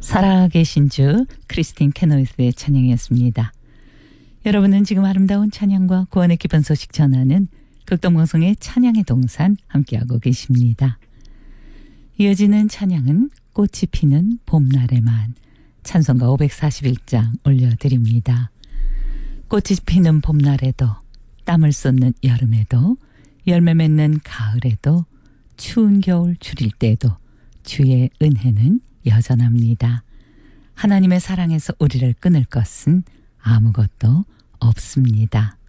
살아계신 주 크리스틴 케노이스의 찬양이었습니다. 여러분은 지금 아름다운 찬양과 구원의 기쁜 소식 전하는 극동방송의 찬양의 동산 함께하고 계십니다. 이어지는 찬양은 꽃이 피는 봄날에만 찬송가 541장 올려드립니다. 꽃이 피는 봄날에도 땀을 쏟는 여름에도 열매 맺는 가을에도 추운 겨울 줄일 때도 주의 은혜는 여전합니다. 하나님의 사랑에서 우리를 끊을 것은 아무것도 없습니다.